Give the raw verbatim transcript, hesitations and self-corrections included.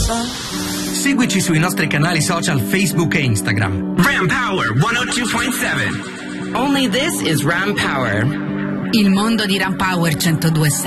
Seguici sui nostri canali social Facebook e Instagram. Ram Power centodue point sette. Only this is Ram Power. Il mondo di Ram Power centodue point sette.